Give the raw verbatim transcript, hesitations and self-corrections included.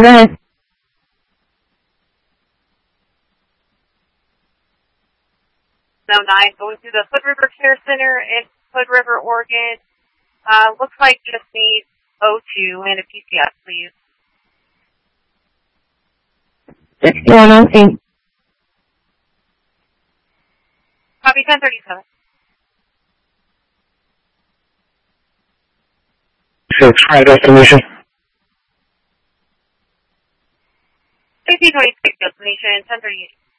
go ahead. No nine, going to the Hood River Care Center in Hood River, Oregon. Uh, looks like just needs O two and a P C S, please. sixty-one oh eight. Copy ten thirty-seven. Six, right destination. fifty twenty-six destination, ten thirty-eight.